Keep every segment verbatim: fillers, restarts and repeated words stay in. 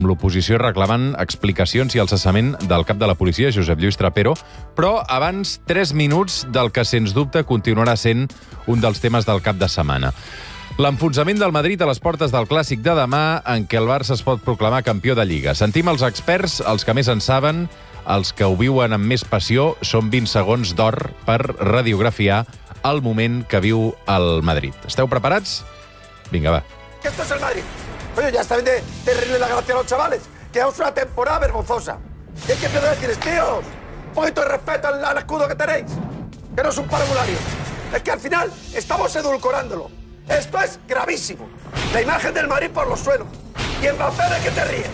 L'oposició reclamen explicacions i el cessament del cap de la policia, Josep Lluís Trapero, però abans tres minuts del que, sens dubte, continuarà sent un dels temes del cap de setmana. L'enfonsament del Madrid a les portes del Clàssic de demà, en què el Barça es pot proclamar campió de Lliga. Sentim els experts, els que més en saben, els que ho viuen amb més passió. Són vint segons d'or per radiografiar el moment que viu el Madrid. Esteu preparats? Vinga, va. Esto es el Madrid. Oye, ya está bien de, de rendirle la gracia a los chavales. Que es una temporada vergonzosa. ¿Qué que empezar a decirles, tíos? Un poquito de respeto al, al escudo que tenéis. Que no es un parvulario. Es que al final estamos edulcorándolo. Esto es gravísimo. La imagen del Madrid por los suelos. Y Mbappé, ¿de qué te ríes?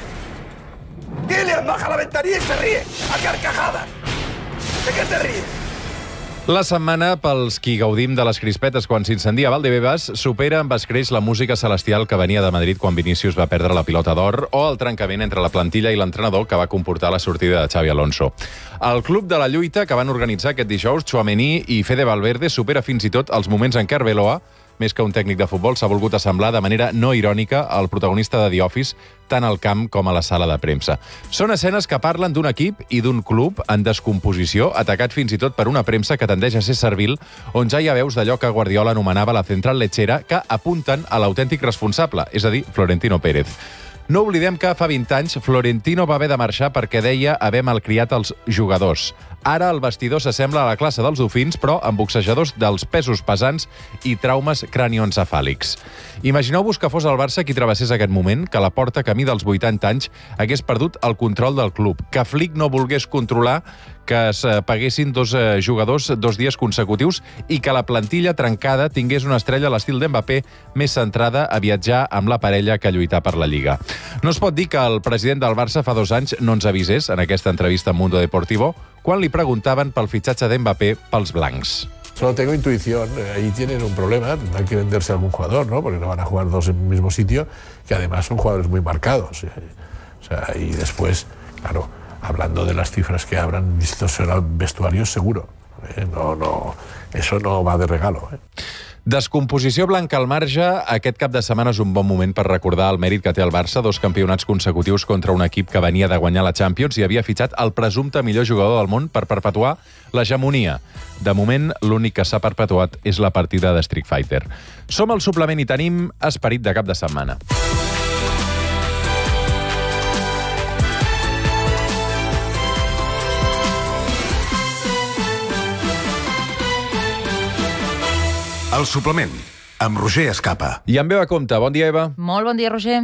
Kylian baja la ventanilla y se ríe. A carcajadas. ¿De qué te ríes? La setmana, pels qui gaudim de les crispetes quan s'incendia Valdebebas, supera amb escreix la música celestial que venia de Madrid quan Vinícius va perdre la pilota d'or o el trencament entre la plantilla i l'entrenador que va comportar la sortida de Xavi Alonso. El club de la lluita que van organitzar aquest dijous, Tchouaméni i Fede Valverde, supera fins i tot els moments en què Arbeloa, més que un tècnic de futbol, s'ha volgut assemblar de manera no irònica al protagonista de The Office, tant al camp com a la sala de premsa. Són escenes que parlen d'un equip i d'un club en descomposició, atacat fins i tot per una premsa que tendeix a ser servil, on ja hi ha veus d'allò que Guardiola anomenava la central lechera, que apunten a l'autèntic responsable, és a dir, Florentino Pérez. No oblidem que fa vint anys Florentino va haver de marxar perquè deia haver malcriat els jugadors. Ara el vestidor s'assembla a la classe dels dofins, però amb boxejadors dels pesos pesants i traumes cranioencefàlics. Imagineu-vos que fos el Barça qui travessés aquest moment, que la porta camí dels vuitanta anys hagués perdut el control del club, que Flick no volgués controlar que es paguessin dos eh, jugadors dos dies consecutius i que la plantilla trencada tingués una estrella a l'estil d'Mbappé més centrada a viatjar amb la parella que lluitar per la Lliga. No es pot dir que el president del Barça fa dos anys no ens avisés en aquesta entrevista amb Mundo Deportivo quan li preguntaven pel fitxatge d'Mbappé pels blancs. Solo tengo intuición. Ahí tienen un problema. Hay que venderse a algún jugador, ¿no? Porque no van a jugar dos en el mismo sitio, que además son jugadores muy marcados. O sea, y después, claro, hablando de las cifras que habrán visto será vestuarios seguro. Eh, no, no, eso no va de regalo. Eh. Descomposició blanca al marge, aquest cap de setmana és un bon moment per recordar el mèrit que té el Barça, dos campionats consecutius contra un equip que venia de guanyar la Champions i havia fitxat el presumpte millor jugador del món per perpetuar l'hegemonia. De moment, l'únic que s'ha perpetuat és la partida de Street Fighter. Som al suplement i tenim esperit de cap de setmana. El suplement, amb Roger Escapa. I en veu a compte. Bon dia, Eva. Molt bon dia, Roger.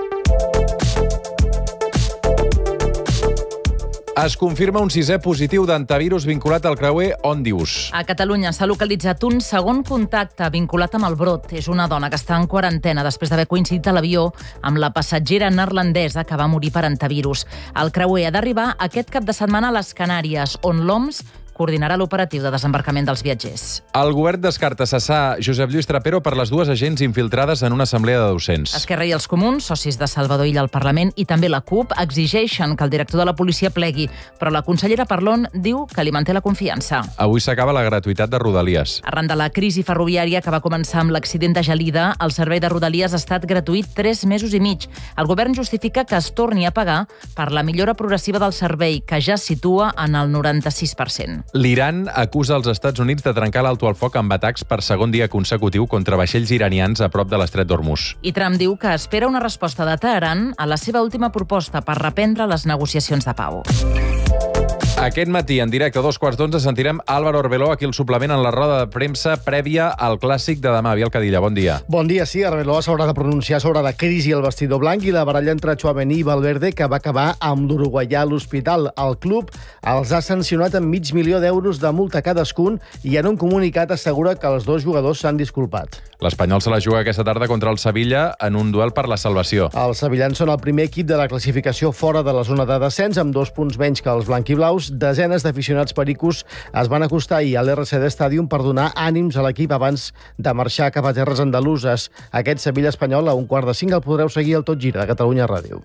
Es confirma un sisè positiu d'antivirus vinculat al creuer Òndius. A Catalunya s'ha localitzat un segon contacte vinculat amb el brot. És una dona que està en quarantena després d'haver coincidit a l'avió amb la passatgera neerlandesa que va morir per antivirus. El creuer ha d'arribar aquest cap de setmana a les Canàries, on l'O M S coordinarà l'operatiu de desembarcament dels viatgers. El govern descarta cessar Josep Lluís Trapero per les dues agents infiltrades en una assemblea de docents. Esquerra i els Comuns, socis de Salvador Illa al Parlament, i també la CUP exigeixen que el director de la policia plegui, però la consellera Parlon diu que li manté la confiança. Avui s'acaba la gratuïtat de Rodalies. Arran de la crisi ferroviària que va començar amb l'accident de Gelida, el servei de Rodalies ha estat gratuït tres mesos i mig. El govern justifica que es torni a pagar per la millora progressiva del servei, que ja es situa en el noranta-sis per cent. L'Iran acusa els Estats Units de trencar l'alto al foc amb atacs per segon dia consecutiu contra vaixells iranians a prop de l'estret d'Hormuz. I Trump diu que espera una resposta de Teheran a la seva última proposta per reprendre les negociacions de pau. Aquest matí, en directe a dos quarts d'onze, sentirem Álvaro Arbeloa aquí al suplement en la roda de premsa prèvia al Clàssic de demà. Biel Cadilla, bon dia. Bon dia, sí. Arbeloa s'haurà de pronunciar sobre la crisi al vestidor blanc i la baralla entre Tchouaméni i Valverde, que va acabar amb l'uruguaià a l'hospital. El club els ha sancionat amb mig milió d'euros de multa cadascun i en un comunicat assegura que els dos jugadors s'han disculpat. L'Espanyol se la juga aquesta tarda contra el Sevilla en un duel per la salvació. Els sevillans són el primer equip de la classificació fora de la zona de descens, amb dos punts menys que els blanquiblaus. Desenes d'aficionats pericos es van acostar ahir a l'R C D Stadium per donar ànims a l'equip abans de marxar cap a terres andaluses. Aquest Sevilla-Espanyol a un quart de cinc el podreu seguir al Tot Gira de Catalunya Ràdio.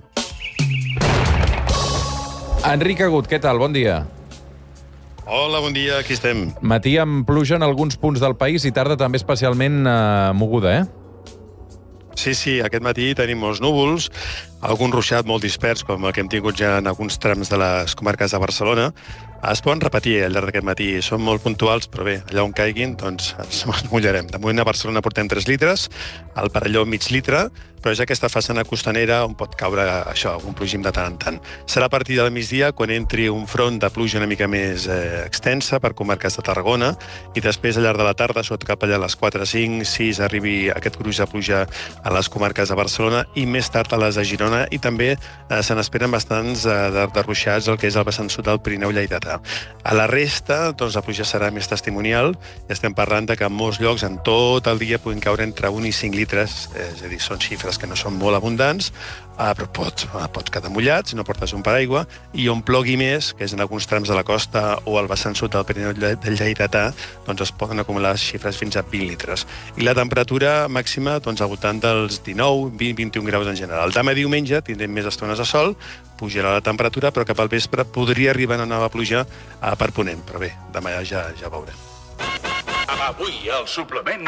Enric Agut, què tal? Bon dia. Hola, bon dia, aquí estem. Matí amb pluja en alguns punts del país i tarda també especialment eh, moguda, eh? Sí, sí, aquest matí tenim molts núvols. algun ruixat molt dispers, com el que hem tingut ja en alguns trams de les comarques de Barcelona, es poden repetir al llarg d'aquest matí. Són molt puntuals, però bé, allà on caiguin, doncs ens mullarem. De moment a Barcelona portem tres litres, al Perelló mig litre, però és aquesta façana costanera on pot caure això, un plogim de tant en tant. Serà a partir del migdia quan entri un front de pluja una mica més eh, extensa per comarques de Tarragona i després al llarg de la tarda, sota cap allà a les quatre, cinc, sis, arribi aquest gruix de pluja a les comarques de Barcelona i més tard a les de Girona i també eh, se n'esperen bastants eh, de, de ruixats el que és el vessant sud del Pirineu lleidatà. A la resta, doncs la pluja serà més testimonial i estem parlant de que en molts llocs en tot el dia puguin caure entre un i cinc litres, eh, és a dir, són xifres que no són molt abundants, eh, però pots, pots quedar mullat si no portes un paraigua, i on plogui més, que és en alguns trams de la costa o al vessant sud del Pirineu del lleidatà, doncs es poden acumular xifres fins a vint litres. I la temperatura màxima doncs, al voltant dels dinou, vint, vint i un graus en general. Demà diumenge tindrem més estones de sol, pujarà la temperatura, però cap al vespre podria arribar una nova pluja eh, per ponent. Però bé, demà ja, ja veurem. Avui al suplement...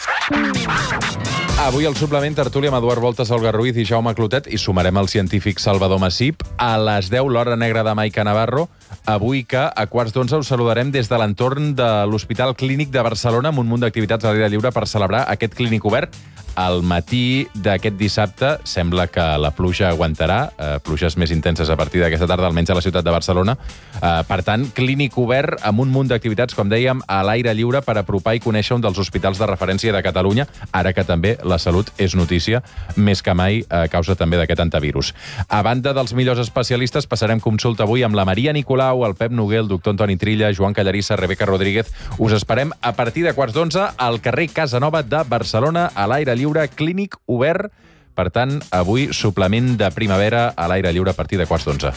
Avui al suplement tertúlia amb Eduard Voltes, Olga Ruiz i Jaume Clotet i sumarem el científic Salvador Massip. A les deu, l'Hora Negra de Maica Navarro. Avui que a quarts d'onze us saludarem des de l'entorn de l'Hospital Clínic de Barcelona amb un munt d'activitats a l'aire lliure per celebrar aquest clínic obert. Al matí d'aquest dissabte sembla que la pluja aguantarà, eh, pluges més intenses a partir d'aquesta tarda, almenys a la ciutat de Barcelona. Eh, per tant, clínic obert amb un munt d'activitats, com dèiem, a l'aire lliure per apropar i conèixer un dels hospitals de referència de Catalunya, ara que també la salut és notícia, més que mai a causa també d'aquest antivirus. A banda dels millors especialistes, passarem consulta avui amb la Maria Nicolau, el Pep Noguer, el doctor Antoni Trilla, Joan Callarissa, Rebeca Rodríguez. Us esperem a partir de quarts d'onze al carrer Casanova de Barcelona, a l'aire lliure. Lliure, clínic obert. Per tant, avui suplement de primavera a l'aire lliure a partir de quarts d'onze.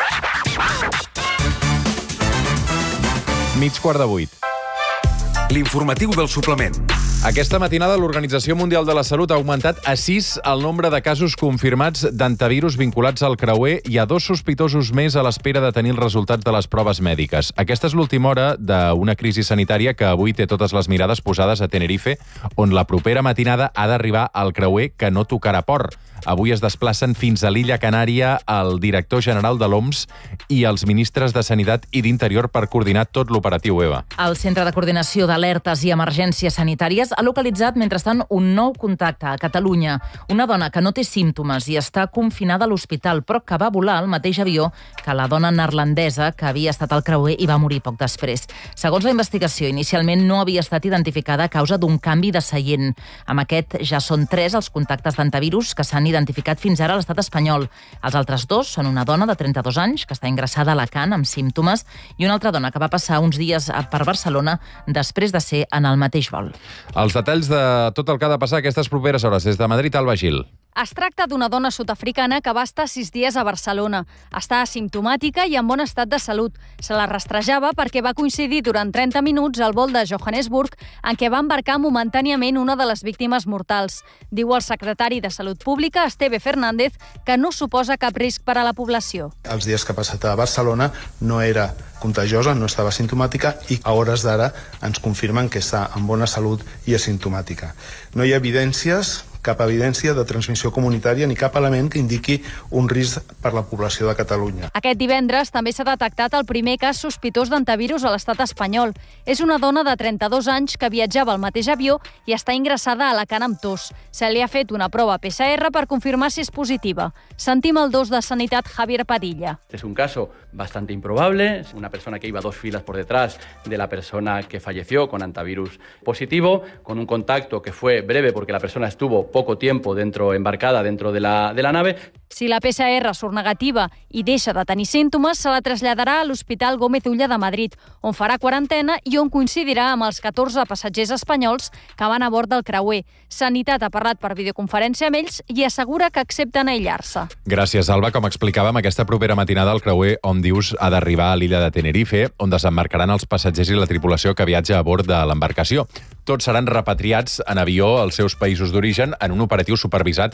Mig quart de vuit. L'informatiu del suplement. Aquesta matinada l'Organització Mundial de la Salut ha augmentat a sis el nombre de casos confirmats d'antivirus vinculats al creuer i a dos sospitosos més a l'espera de tenir els resultats de les proves mèdiques. Aquesta és l'última hora d'una crisi sanitària que avui té totes les mirades posades a Tenerife, on la propera matinada ha d'arribar al creuer que no tocarà port. Avui es desplacen fins a l'illa Canària el director general de l'O M S i els ministres de Sanitat i d'Interior per coordinar tot l'operatiu, Eva. El Centre de Coordinació d'Alertes i Emergències Sanitàries ha localitzat, mentrestant, un nou contacte a Catalunya. Una dona que no té símptomes i està confinada a l'hospital, però que va volar al mateix avió que la dona neerlandesa que havia estat al creuer i va morir poc després. Segons la investigació, inicialment no havia estat identificada a causa d'un canvi de seient. Amb aquest ja són tres els contactes d'antivirus que s'han identificat fins ara a l'estat espanyol. Els altres dos són una dona de trenta-dos anys que està ingressada a Alacant amb símptomes i una altra dona que va passar uns dies per Barcelona després de ser en el mateix vol. Els detalls de tot el que ha de passar aquestes properes hores des de Madrid, Alba Gil. Es tracta d'una dona sud-africana que va estar sis dies a Barcelona. Està asimptomàtica i en bon estat de salut. Se la rastrejava perquè va coincidir durant trenta minuts al vol de Johannesburg en què va embarcar momentàniament una de les víctimes mortals. Diu el secretari de Salut Pública, Esteve Fernández, que no suposa cap risc per a la població. Els dies que ha passat a Barcelona no era contagiosa, no estava asimptomàtica i a hores d'ara ens confirmen que està en bona salut i asimptomàtica. No hi ha evidències cap evidència de transmissió comunitària ni cap element que indiqui un risc per la població de Catalunya. Aquest divendres també s'ha detectat el primer cas sospitós d'antivirus a l'estat espanyol. És una dona de trenta-dos anys que viatjava al mateix avió i està ingressada a Alacant amb tos. Se li ha fet una prova P C R per confirmar si és positiva. Sentim el dos de Sanitat, Javier Padilla. Es un caso bastante improbable, una persona que iba dos filas por detrás de la persona que falleció con antivirus positivo, con un contacto que fue breve porque la persona estuvo poco tiempo dentro, embarcada dentro de la, de la nave. Si la P C R surt negativa i deixa de tenir símptomes, se la traslladarà a l'Hospital Gómez Ulla de Madrid, on farà quarantena i on coincidirà amb els catorze passatgers espanyols que van a bord del creuer. Sanitat ha parlat per videoconferència amb ells i assegura que accepten aïllar-se. Gràcies, Alba. Com explicàvem, aquesta propera matinada el creuer, on dius, ha d'arribar a l'illa de Tenerife, on desembarcaran els passatgers i la tripulació que viatja a bord de l'embarcació. Tots seran repatriats en avió als seus països d'origen en un operatiu supervisat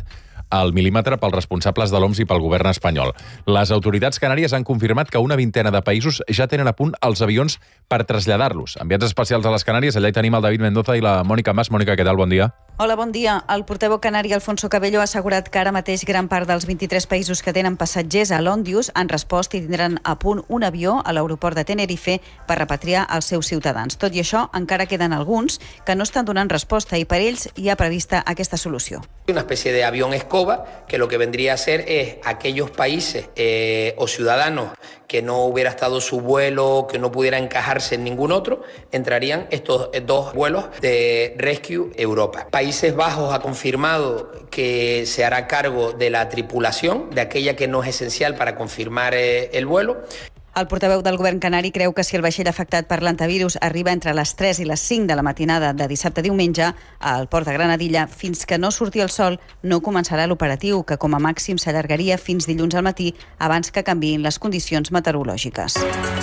al mil·límetre pels responsables de l'O M S i pel govern espanyol. Les autoritats canàries han confirmat que una vintena de països ja tenen a punt els avions per traslladar-los. Enviats especials a les Canàries, allà hi tenim el David Mendoza i la Mònica Mas. Mònica, què tal? Bon dia. Hola, bon dia. El portaveu canari Alfonso Cabello ha assegurat que ara mateix gran part dels vint-i-tres països que tenen passatgers a l'Òndius han respost i tindran a punt un avió a l'aeroport de Tenerife per repatriar els seus ciutadans. Tot i això, encara queden alguns que no estan donant resposta i per ells hi ha prevista aquesta solució. Una especie de avión escoba que lo que vendría a ser es aquellos países eh, o ciudadanos que no hubiera estado su vuelo, que no pudiera encajarse en ningún otro, entrarían estos dos vuelos de Rescue Europa. Países Bajos ha confirmado que se hará cargo de la tripulación, de aquella que no es esencial para confirmar eh, el vuelo. El portaveu del govern canari creu que si el vaixell afectat per l'antivirus arriba entre les tres i les cinc de la matinada de dissabte a diumenge al port de Granadilla, fins que no surti el sol no començarà l'operatiu, que com a màxim s'allargaria fins dilluns al matí abans que canviïn les condicions meteorològiques.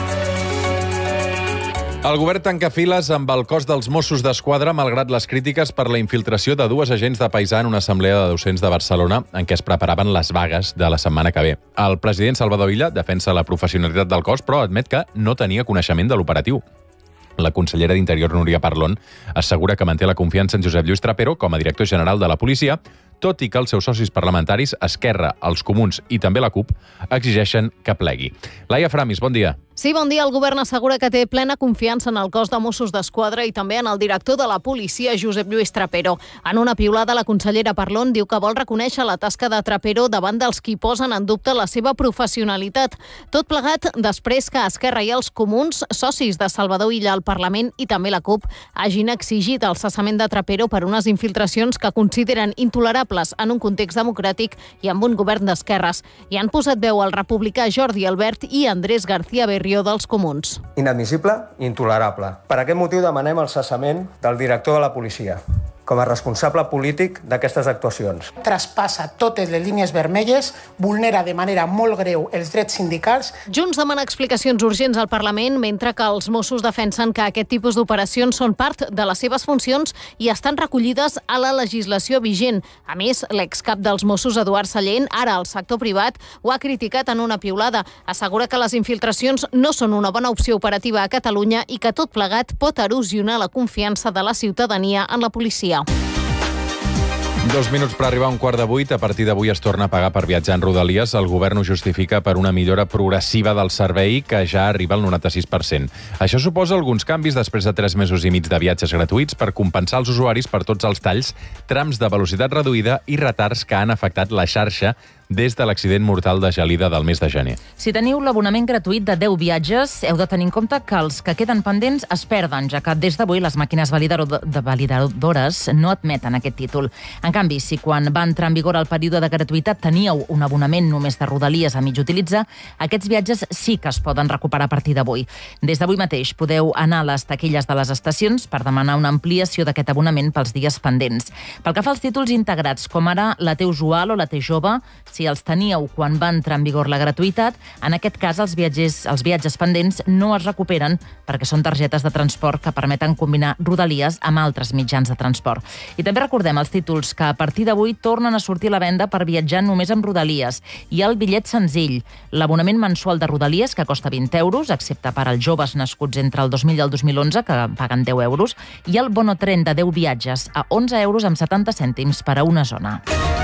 El govern tanca files amb el cos dels Mossos d'Esquadra, malgrat les crítiques per la infiltració de dues agents de paisà en una assemblea de docents de Barcelona en què es preparaven les vagues de la setmana que ve. El president Salvador Illa defensa la professionalitat del cos, però admet que no tenia coneixement de l'operatiu. La consellera d'Interior, Núria Parlon, assegura que manté la confiança en Josep Lluís Trapero com a director general de la policia, tot i que els seus socis parlamentaris, Esquerra, els Comuns i també la CUP, exigeixen que plegui. Laia Framis, bon dia. Sí, bon dia. El govern assegura que té plena confiança en el cos de Mossos d'Esquadra i també en el director de la policia, Josep Lluís Trapero. En una piulada, la consellera Parlon diu que vol reconèixer la tasca de Trapero davant dels qui posen en dubte la seva professionalitat. Tot plegat després que Esquerra i els Comuns, socis de Salvador Illa al Parlament i també la CUP, hagin exigit el cessament de Trapero per unes infiltracions que consideren intolerables en un context democràtic i amb un govern d'esquerres. I han posat veu al republicà Jordi Albert i Andrés García Berrió dels Comuns. Inadmissible i intolerable. Per aquest motiu demanem el cessament del director de la policia com a responsable polític d'aquestes actuacions. Traspassa totes les línies vermelles, vulnera de manera molt greu els drets sindicals. Junts demana explicacions urgents al Parlament, mentre que els Mossos defensen que aquest tipus d'operacions són part de les seves funcions i estan recollides a la legislació vigent. A més, l'excap dels Mossos, Eduard Sallent, ara al sector privat, ho ha criticat en una piulada. Assegura que les infiltracions no són una bona opció operativa a Catalunya i que tot plegat pot erosionar la confiança de la ciutadania en la policia. Dos minuts per arribar a un quart de vuit. A partir d'avui es torna a pagar per viatjar en Rodalies. El govern ho justifica per una millora progressiva del servei que ja arriba al noranta-sis per cent. Això suposa alguns canvis després de tres mesos i mig de viatges gratuïts per compensar els usuaris per tots els talls, trams de velocitat reduïda i retards que han afectat la xarxa des de l'accident mortal de Gelida del mes de gener. Si teniu l'abonament gratuït de deu viatges, heu de tenir en compte que els que queden pendents es perden, ja que des d'avui les màquines de validadores no admeten aquest títol. En canvi, si quan va entrar en vigor el període de gratuïtat teníeu un abonament només de Rodalies a mig utilitzar, aquests viatges sí que es poden recuperar a partir d'avui. Des d'avui mateix podeu anar a les taquilles de les estacions per demanar una ampliació d'aquest abonament pels dies pendents. Pel que fa als títols integrats, com ara la T usual o la T jove, si els teníeu quan va entrar en vigor la gratuïtat, en aquest cas els viatgers, els viatges pendents no es recuperen perquè són targetes de transport que permeten combinar Rodalies amb altres mitjans de transport. I també recordem els títols que a partir d'avui tornen a sortir a la venda per viatjar només amb Rodalies. Hi ha el bitllet senzill, l'abonament mensual de Rodalies, que costa vint euros, excepte per als joves nascuts entre el dos mil i el dos mil onze, que paguen deu euros, i el bonotren de deu viatges a onze euros amb setanta cèntims per a una zona.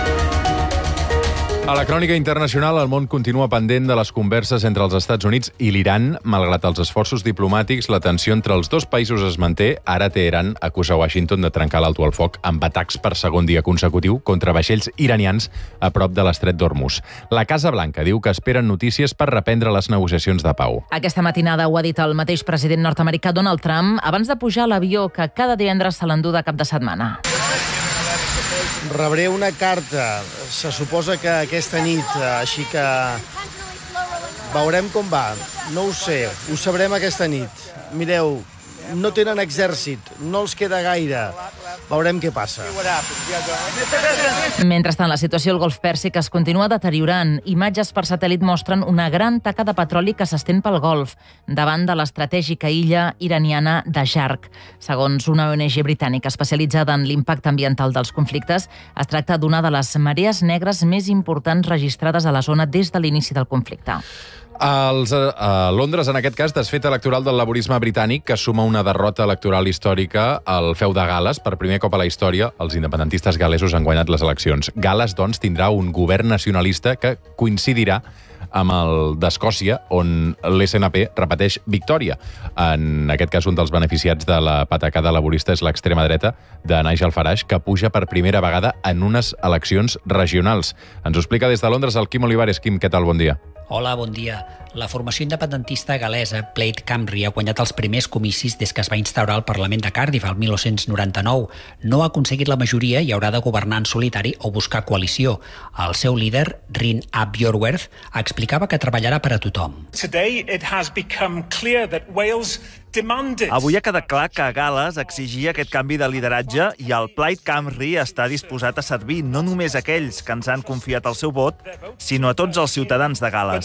A la crònica internacional, el món continua pendent de les converses entre els Estats Units i l'Iran. Malgrat els esforços diplomàtics, la tensió entre els dos països es manté. Ara Teheran acusa Washington de trencar l'alto al foc amb atacs per segon dia consecutiu contra vaixells iranians a prop de l'estret d'Hormuz. La Casa Blanca diu que esperen notícies per reprendre les negociacions de pau. Aquesta matinada ho ha dit el mateix president nord-americà Donald Trump abans de pujar a l'avió que cada divendres se l'endú de cap de setmana. Rebré una carta, se suposa que aquesta nit, així que veurem com va. No ho sé, ho sabrem aquesta nit. Mireu, no tenen exèrcit, no els queda gaire. Veurem què passa. Mentrestant, la situació al Golf Pèrsic es continua deteriorant. Imatges per satèl·lit mostren una gran taca de petroli que s'estén pel Golf, davant de l'estratègica illa iraniana de Jarq. Segons una O N G britànica especialitzada en l'impacte ambiental dels conflictes, es tracta d'una de les marees negres més importants registrades a la zona des de l'inici del conflicte. Els, a Londres, en aquest cas, desfeta electoral del laborisme britànic que suma una derrota electoral històrica al feu de Gal·les. Per primer cop a la història, els independentistes gal·lesos han guanyat les eleccions. Gal·les, doncs, tindrà un govern nacionalista que coincidirà amb el d'Escòcia, on l'S N P repeteix victòria. En aquest cas, un dels beneficiats de la patacada laborista és l'extrema dreta de Nigel Farage, que puja per primera vegada en unes eleccions regionals. Ens ho explica des de Londres el Quim Olivares. Quim, què tal? Bon dia. Hola, bon dia. La formació independentista gal·lesa Plaid Cymru ha guanyat els primers comicis des que es va instaurar el Parlament de Cardiff el mil nou-cents noranta-nou. No ha aconseguit la majoria i haurà de governar en solitari o buscar coalició. El seu líder, Rhyn ap Iorwerth, explicava que treballarà per a tothom. Today it has become clear that Wales Avui ha quedat clar que Gal·les exigia aquest canvi de lideratge i el Plaid Cymru està disposat a servir no només aquells que ens han confiat el seu vot, sinó a tots els ciutadans de Gal·les.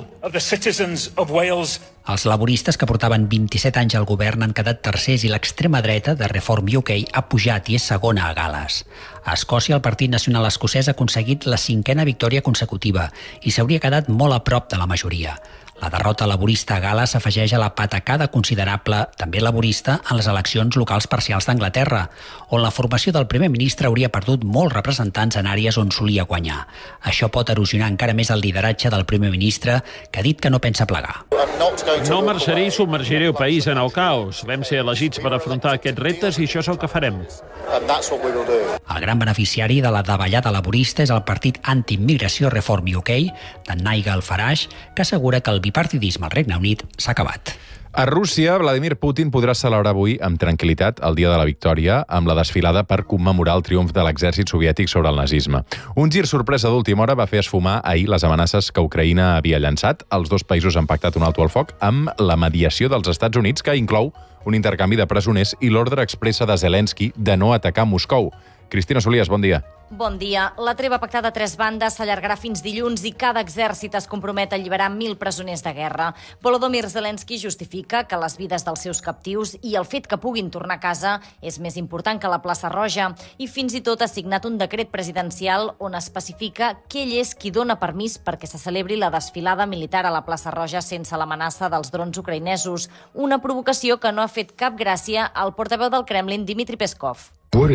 Els laboristes, que portaven vint-i-set anys al govern, han quedat tercers i l'extrema dreta de Reform U K ha pujat i és segona a Gal·les. A Escòcia, el Partit Nacional Escocès ha aconseguit la cinquena victòria consecutiva i s'hauria quedat molt a prop de la majoria. La derrota laborista a Gal·les s'afegeix a la patacada considerable, també laborista, en les eleccions locals parcials d'Anglaterra, on la formació del primer ministre hauria perdut molts representants en àrees on solia guanyar. Això pot erosionar encara més el lideratge del primer ministre, que ha dit que no pensa plegar. No marxaré i submergiré el país en el caos. Vam ser elegits per afrontar aquests reptes i això és el que farem. El gran beneficiari de la davallada laborista és el partit anti-immigració Reform U K, de Nigel Farage, que assegura que el bipartidisme al Regne Unit s'ha acabat. A Rússia, Vladimir Putin podrà celebrar avui amb tranquil·litat el Dia de la Victòria amb la desfilada per commemorar el triomf de l'exèrcit soviètic sobre el nazisme. Un gir sorpresa d'última hora va fer esfumar ahir les amenaces que Ucraïna havia llançat. Els dos països han pactat un alto al foc amb la mediació dels Estats Units, que inclou un intercanvi de presoners i l'ordre expressa de Zelensky de no atacar Moscou. Cristina Solias, bon dia. Bon dia. La treva pactada a tres bandes s'allargarà fins dilluns i cada exèrcit es compromet a alliberar mil presoners de guerra. Volodymyr Zelensky justifica que les vides dels seus captius i el fet que puguin tornar a casa és més important que la plaça Roja i fins i tot ha signat un decret presidencial on especifica que ell és qui dona permís perquè se celebri la desfilada militar a la plaça Roja sense l'amenaça dels drons ucraïnesos, una provocació que no ha fet cap gràcia al portaveu del Kremlin, Dmitry Peskov.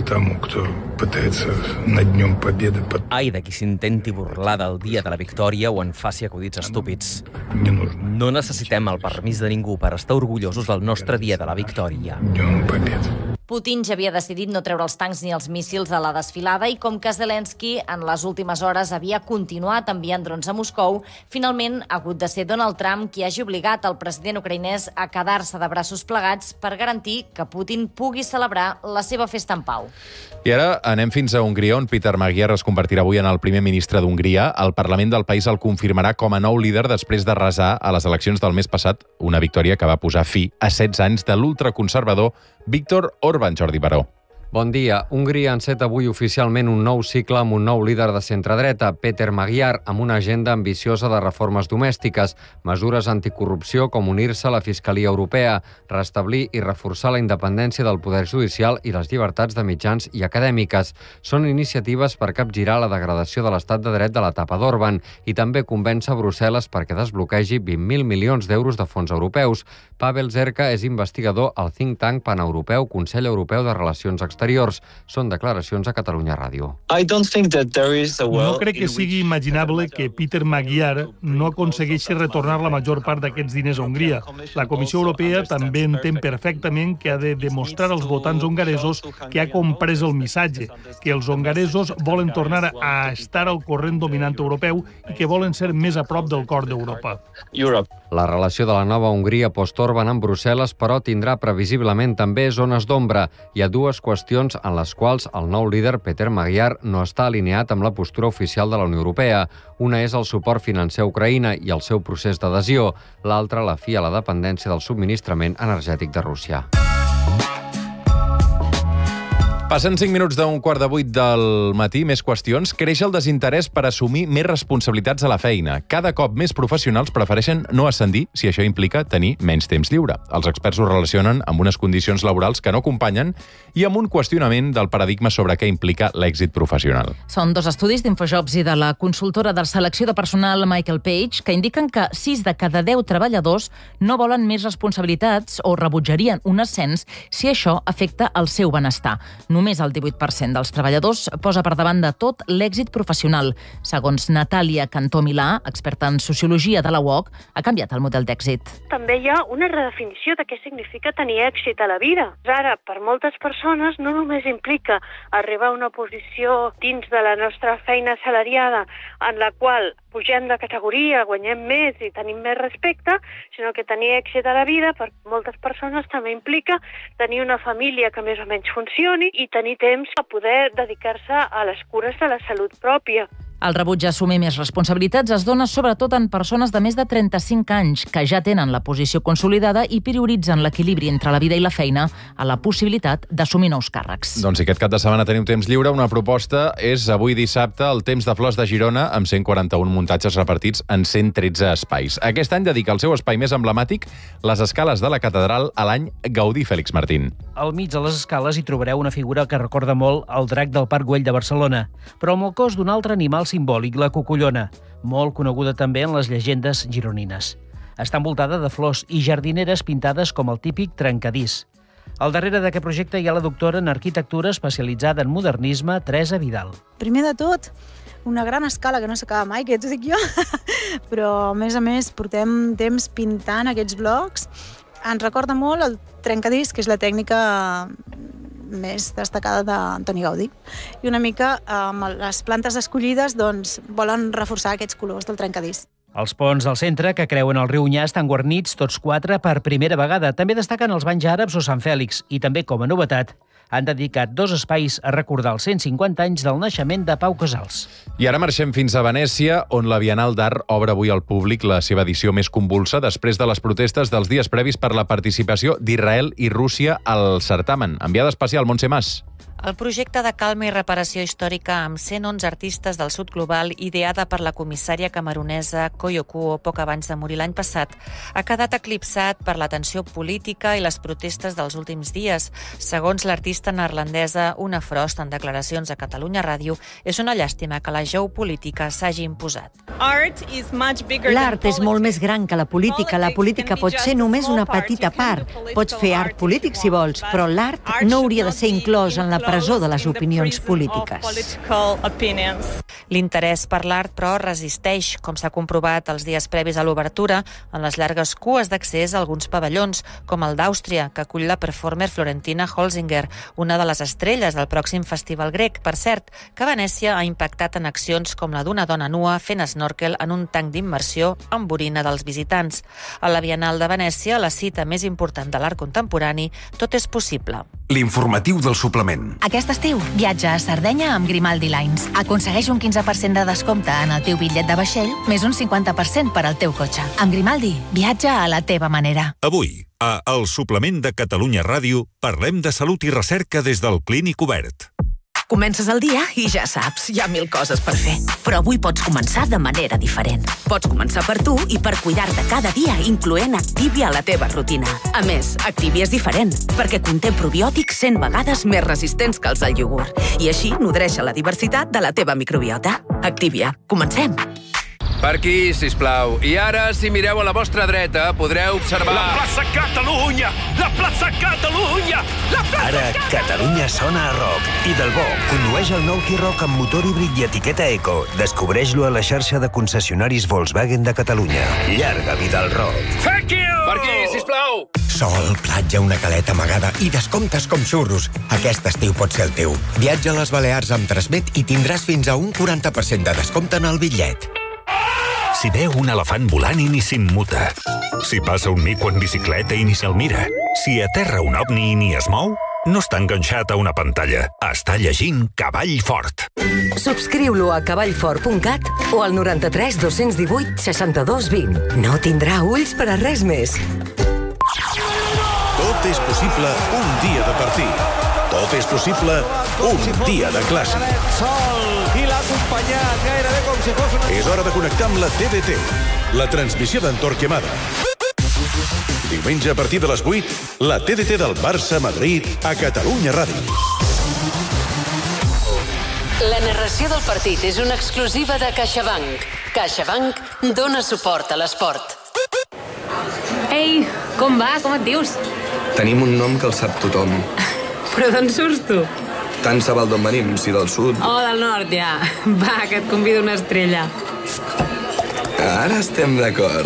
Ai de qui s'intenti burlar del dia de la victòria o en faci acudits estúpids. No necessitem el permís de ningú per estar orgullosos del nostre dia de la victòria. Putin ja havia decidit no treure els tancs ni els míssils a la desfilada i com que Zelensky en les últimes hores havia continuat enviant drons a Moscou, finalment ha hagut de ser Donald Trump qui hagi obligat el president ucraïnès a quedar-se de braços plegats per garantir que Putin pugui celebrar la seva festa en pau. I ara anem fins a Hongria, on Peter Magyar es convertirà avui en el primer ministre d'Hongria. El Parlament del país el confirmarà com a nou líder després de resar a les eleccions del mes passat una victòria que va posar fi a setze anys de l'ultraconservador Viktor Orbán. Jordi Baró. Bon dia. Hongria enceta avui oficialment un nou cicle amb un nou líder de centredreta, Peter Magyar, amb una agenda ambiciosa de reformes domèstiques, mesures anticorrupció com unir-se a la Fiscalia Europea, restablir i reforçar la independència del poder judicial i les llibertats de mitjans i acadèmiques. Són iniciatives per capgirar la degradació de l'estat de dret de l'etapa d'Orbán i també convèncer Brussel·les perquè desbloquegi vint mil milions d'euros de fons europeus. Pavel Zerka és investigador al think tank paneuropeu Consell Europeu de Relacions Exteriors. Són declaracions a Catalunya Ràdio. No crec que sigui imaginable que Peter Magyar no aconsegueixi retornar la major part d'aquests diners a Hongria. La Comissió Europea també entén perfectament que ha de demostrar als votants hongaresos que ha comprès el missatge, que els hongaresos volen tornar a estar al corrent dominant europeu i que volen ser més a prop del cor d'Europa. La relació de la nova Hongria post-Orbán amb Brussel·les, però, tindrà previsiblement també zones d'ombra. Hi ha dues qüestions en les quals el nou líder, Peter Magyar, no està alineat amb la postura oficial de la Unió Europea. Una és el suport financer a Ucraïna i el seu procés d'adhesió. L'altra, la fi a la dependència del subministrament energètic de Rússia. Passen cinc minuts d'un quart de vuit del matí, més qüestions. Creix el desinterès per assumir més responsabilitats a la feina. Cada cop més professionals prefereixen no ascendir si això implica tenir menys temps lliure. Els experts ho relacionen amb unes condicions laborals que no acompanyen i amb un qüestionament del paradigma sobre què implica l'èxit professional. Són dos estudis d'Infojobs i de la consultora de selecció de personal Michael Page que indiquen que sis de cada deu treballadors no volen més responsabilitats o rebutjarien un ascens si això afecta el seu benestar. Només el divuit per cent dels treballadors posa per davant de tot l'èxit professional. Segons Natàlia Cantó-Milà, experta en sociologia de la U O C, ha canviat el model d'èxit. També hi ha una redefinició de què significa tenir èxit a la vida. Ara, per moltes persones, no només implica arribar a una posició dins de la nostra feina assalariada en la qual pugem de categoria, guanyem més i tenim més respecte, sinó que tenir èxit a la vida per moltes persones també implica tenir una família que més o menys funcioni i tenir temps a poder dedicar-se a les cures de la salut pròpia. El rebuig a assumir més responsabilitats es dona sobretot en persones de més de trenta-cinc anys que ja tenen la posició consolidada i prioritzen l'equilibri entre la vida i la feina a la possibilitat d'assumir nous càrrecs. Doncs si aquest cap de setmana teniu temps lliure, una proposta és avui dissabte el Temps de Flors de Girona amb cent quaranta-un muntatges repartits en cent tretze espais. Aquest any dedica el seu espai més emblemàtic, les escales de la catedral, a l'any Gaudí. Fèlix Martín. Al mig de les escales hi trobareu una figura que recorda molt el drac del Parc Güell de Barcelona, però amb el cos d'un altre animal simbòlic, la cucullona, molt coneguda també en les llegendes gironines. Està envoltada de flors i jardineres pintades com el típic trencadís. Al darrere d'aquest projecte hi ha la doctora en arquitectura especialitzada en modernisme, Teresa Vidal. Primer de tot, una gran escala que no s'acaba mai, que t'ho dic jo, però a més a més portem temps pintant aquests blocs. Ens recorda molt el trencadís, que és la tècnica més destacada d'Antoni Gaudí. I una mica amb les plantes escollides doncs, volen reforçar aquests colors del trencadís. Els ponts del centre, que creuen el riu Onyar, estan guarnits tots quatre per primera vegada. També destaquen els banys àrabs o Sant Fèlix i també, com a novetat, han dedicat dos espais a recordar els cent cinquanta anys del naixement de Pau Casals. I ara marxem fins a Venècia, on la Bienal d'Art obre avui al públic la seva edició més convulsa després de les protestes dels dies previs per la participació d'Israel i Rússia al certamen. Enviada especial, Montse Mas. El projecte de calma i reparació històrica amb cent onze artistes del sud global, ideada per la comissària camerunesa Koyo Kuo poc abans de morir l'any passat, ha quedat eclipsat per la tensió política i les protestes dels últims dies. Segons l'artista neerlandesa Una Frost, en declaracions a Catalunya Ràdio, és una llàstima que la geopolítica s'hagi imposat. L'art és molt més gran que la política. La política pot ser només una petita part. Pots fer art polític si vols, però l'art no hauria de ser inclòs en la presó de les opinions polítiques. L'interès per l'art, però, resisteix, com s'ha comprovat els dies previs a l'obertura, en les llargues cues d'accés a alguns pavellons, com el d'Àustria, que acull la performer Florentina Holzinger, una de les estrelles del pròxim festival grec. Per cert, que Venècia ha impactat en accions com la d'una dona nua fent snorkel en un tanc d'immersió amb orina dels visitants. A la Bienal de Venècia, la cita més important de l'art contemporani, tot és possible. L'informatiu del suplement. Aquest estiu, viatja a Sardenya amb Grimaldi Lines. Aconsegueix un quinze per cent de descompte en el teu bitllet de vaixell, més un cinquanta per cent per al teu cotxe. Amb Grimaldi, viatja a la teva manera. Avui, a El Suplement de Catalunya Ràdio, parlem de salut i recerca des del Clínic Obert. Comences el dia i ja saps, hi ha mil coses per fer. Però avui pots començar de manera diferent. Pots començar per tu i per cuidar-te cada dia, incloent Activia a la teva rutina. A més, Activia és diferent, perquè conté probiòtics cent vegades més resistents que els del iogurt. I així nodreix la diversitat de la teva microbiota. Activia. Comencem! Per aquí, sisplau. I ara, si mireu a la vostra dreta, podreu observar... La plaça Catalunya! La plaça Catalunya! La plaça Ara, Catalunya sona a rock. I del bo, condueix el nou T-Roc amb motor híbrid i etiqueta Eco. Descobreix-lo a la xarxa de concessionaris Volkswagen de Catalunya. Llarga vida al rock. Thank you! Per aquí, sisplau! Sol, platja, una caleta amagada i descomptes com xurros. Aquest estiu pot ser el teu. Viatja a les Balears amb Transmet i tindràs fins a un quaranta per cent de descompte en el bitllet. Si veu un elefant volant i ni s'immuta. Si passa un mico en bicicleta i ni se'l mira. Si aterra un ovni i ni es mou, no està enganxat a una pantalla. Està llegint Cavall Fort. Subscriu-lo a cavallfort punt cat o al noranta-tres dos-cents divuit seixanta-dos vint. No tindrà ulls per a res més. Tot és possible un dia de partir. Tot és possible un dia de clàssic. Qui l'ha acompanyat gairebé com si fos una... És hora de connectar amb la T D T, la transmissió d'en Torquemada. Diumenge a partir de les vuit, la T D T del Barça-Madrid a Catalunya Ràdio. La narració del partit és una exclusiva de CaixaBank. CaixaBank dona suport a l'esport. Ei, com va? Com et dius? Tenim un nom que el sap tothom. Però d'on surts tu? Tant se val d'on venim, si del sud. Oh, del nord, ja. Va, que et convido una estrella. Ara estem d'acord.